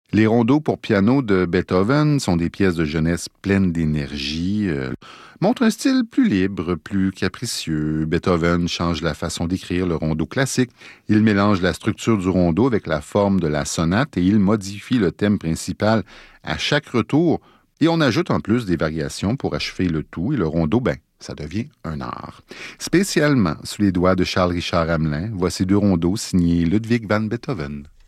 Les rondeaux pour piano de Beethoven sont des pièces de jeunesse pleines d'énergie, montrent un style plus libre, plus capricieux. Beethoven change la façon d'écrire le rondo classique. Il mélange la structure du rondo avec la forme de la sonate et il modifie le thème principal à chaque retour. Et on ajoute en plus des variations pour achever le tout et le rondo, ça devient un art. Spécialement sous les doigts de Charles Richard Hamelin, voici deux rondeaux signés Ludwig van Beethoven.